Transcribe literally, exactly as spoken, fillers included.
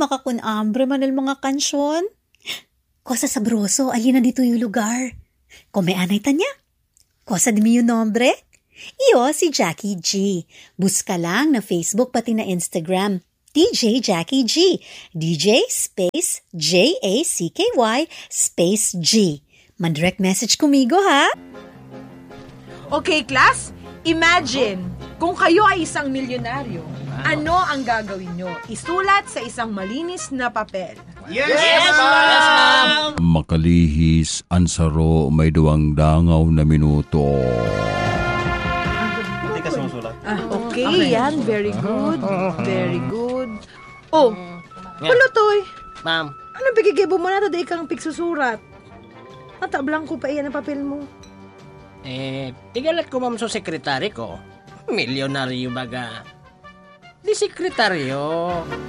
Makakunambre man ang mga kansyon. Kosa sabroso, alina dito yung lugar. Kung may anay tanya, kosa di mi yung nombre? Iyo si Jackie G. Buska lang na Facebook pati na Instagram. D J Jackie G. D J space J A C K Y space G. Man-direct message kumigo ha? Okay, class? Imagine, kung kayo ay isang milyonaryo, ano ang gagawin nyo? Isulat sa isang malinis na papel. Yes, yes ma'am! Makalihis, ansaro, may duwang dangaw na minuto. Hindi ka sumusulat. Ah, okay, okay, yan. Very good. Very good. Oh, Pulutoy. Ma'am. Anong pigigibo mo na ito? Di kang pigsusurat. Natablang ko pa iyan ang papel mo. Eh, tigalat ko ma'am sa sekretary ko. Milyonaryo baga. Di sekretaryo.